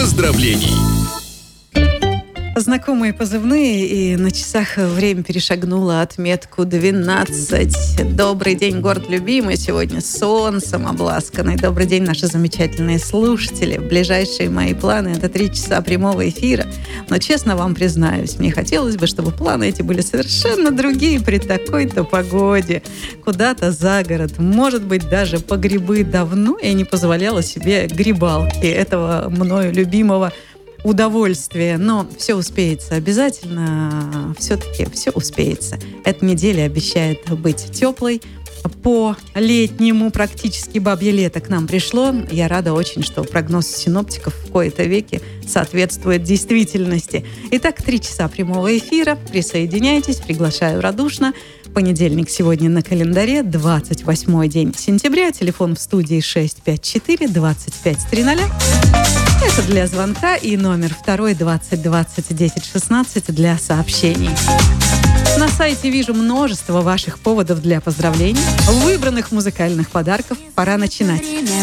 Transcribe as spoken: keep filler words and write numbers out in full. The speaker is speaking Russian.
поздравлений. Знакомые позывные, и на часах время перешагнуло отметку двенадцать. Добрый день, город любимый. Сегодня солнцем обласканный. Добрый день, наши замечательные слушатели. Ближайшие мои планы — это три часа прямого эфира. Но честно вам признаюсь, мне хотелось бы, чтобы планы эти были совершенно другие при такой-то погоде. Куда-то за город. Может быть, даже по грибы. Давно я не позволяла себе грибалки этого мною любимого удовольствие, но все успеется обязательно, все-таки все успеется. Эта неделя обещает быть теплой. По-летнему практически бабье лето к нам пришло. Я рада очень, что прогноз синоптиков в кои-то веки соответствует действительности. Итак, три часа прямого эфира. Присоединяйтесь, приглашаю радушно. Понедельник сегодня на календаре, двадцать восьмой день сентября. Телефон в студии шесть пять четыре двадцать пять триста. Это для звонка, и номер второй двадцать двадцать десять шестнадцать для сообщений. На сайте вижу множество ваших поводов для поздравлений, выбранных музыкальных подарков. Пора начинать.